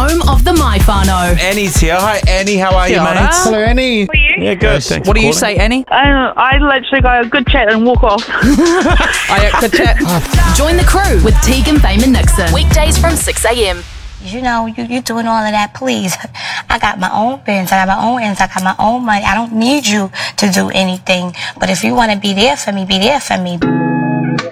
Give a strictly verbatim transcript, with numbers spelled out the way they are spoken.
home of the MyFano. Annie's here. Hi, Annie. How are you, Kia ora. mate? Hello, Annie. How are you? Yeah, good. Thanks What for do you calling. say, Annie? Uh, I literally go, good chat and walk off. I uh, good chat. Join the crew with Tegan, Fame and Nixon. Weekdays from six a m. You know, you, you doing all of that, please. I got my own business, I got my own ends, I got my own money. I don't need you to do anything. But if you want to be there for me, be there for me.